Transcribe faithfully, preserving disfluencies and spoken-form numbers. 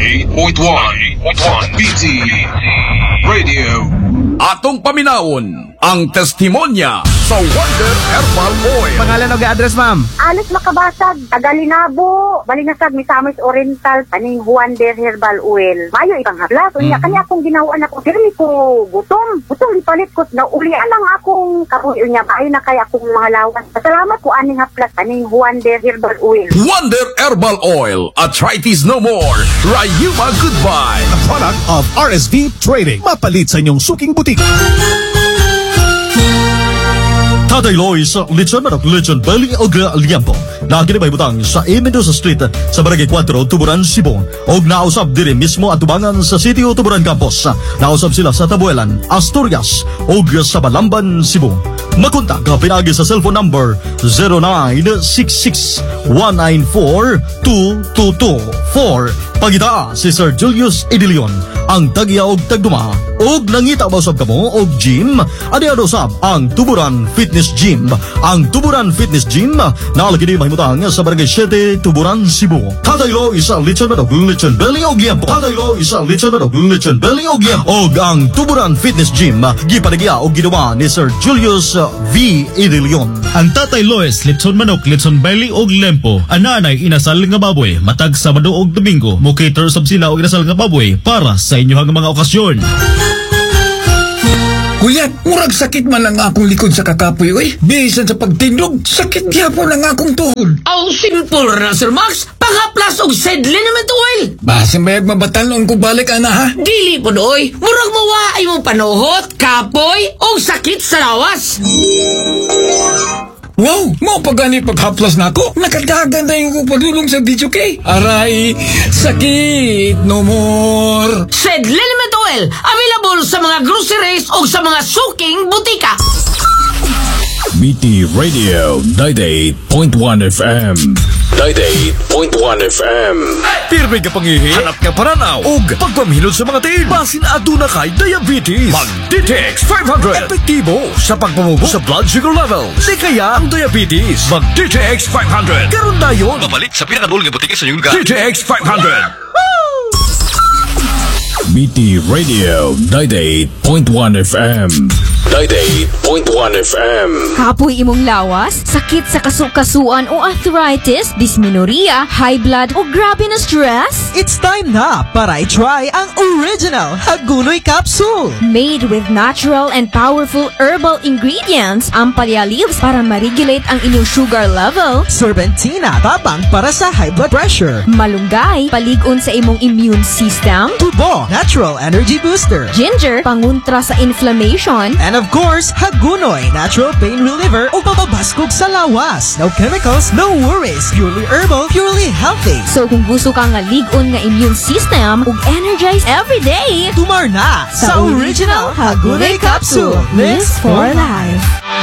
ninety-eight point one B T Radio. Atong paminawon ang testimonya sa Wonder Herbal Oil. Pangalan o ga-address, ma'am? Alis Makabasag, Tagalinabo, Balinasag, Misamis Oriental, Aning Wonder Herbal Oil. Mayo ibang haplas. So, mm-hmm. Kanya akong ginawa na ko. Sirmi ko gutom. Gutom lipalit ko. Naulian lang akong kabuyo niya. Bahay na kaya akong mga lawan. Pasalamat ko aning haplas. Aning Wonder Herbal Oil. Wonder Herbal Oil. Arthritis no more. Rayuma goodbye. A product of R S V Trading. Mapalit sa inyong suking butik. Tatay Lois, Lechon Manok, Lechon Belly Ogra Liampo. Nakinibay butang sa A. Mendoza Street sa Barangay four, Tuburan, Cebu. Og nausap dire mismo at tubangan sa City o Tuburan Campus. Nausap sila sa Tabuelan, Asturias, og sa Balamban, Cebu. Makontak ka pinagi sa cellphone number zero nine six six one nine four two two two four. Pagita si Sir Julius Idilion, ang tagya og tagduma. Og nangita ba usab kamo og gym? Adi ano usab ang Tuburan Fitness Gym. Ang Tuburan Fitness Gym naalagi di mahimutang sa Barangay seven, Tuburan, Cebu. Tatay Lo isa lechon manok, lechon belly og liampo. Tatay Lo isa lechon manok, lechon belly og liampo. Og ang Tuburan Fitness Gym gipanagya og ginawa ni Sir Julius V. Idilion. Ang Tatay Lois, lechon manok, lechon belly og lempo. Ananay inasal nga baboy, matag Sabado og Domingo. Mo cater sab sila og inasal nga baboy para sa inyong mga okasyon. Kuya, murag sakit man lang akong likod sa kakapoy, oy. Bisan sa pagtindog, sakit gyapon ang akong tuhod. Aw, simple na, Sir Max. Pangaplas og sedlin naman to, oy. Basin bayag mabatalon ko balik, ana, ha? Dili po, oy. Murag mawaay mong panuhot, kapoy, og sakit sa lawas. Wow, mo pa gani paghaplas na ako. Nakadagan na yung pagdulong sa D J K. Aray, sakit no more. Sedlin naman oil, available sa mga groceries o sa mga suking butika. B T Radio ninety-eight point one F M. ninety-eight point one F M. Pirmi ka pangihi, hanap ka paranaw, ug pagpamilot sa mga tiin. Basin aduna kay diabetes. Mag D T X five hundred. Epektibo sa pagpamubo sa blood sugar level. Di kaya ang diabetes. Mag D T X five hundred. Karon dayon. Babalik sa pinakadulang butika sa inyong lugar. D T X five hundred. B T Radio ninety-eight point one F M. ninety-eight point one F M. Kapoy imong lawas, sakit sa kasukasuan o arthritis, dysmenorrhea, high blood o grabe na stress? It's time na para i-try ang original Hagunoy Capsule. Made with natural and powerful herbal ingredients, ang Ampalaya leaves para ma-regulate ang inyong sugar level. Serpentina, tabang para sa high blood pressure. Malunggay, paligon sa imong immune system. Tubo, natural energy booster. Ginger, panguntra sa inflammation. And of course, Hagunoy, natural pain reliever o papabaskog sa lawas. No chemicals, no worries. Purely herbal, purely healthy. So kung gusto kang nga ligon nga immune system ug energize every day, tumar na sa, sa original Hagunoy Capsule. Lives for life.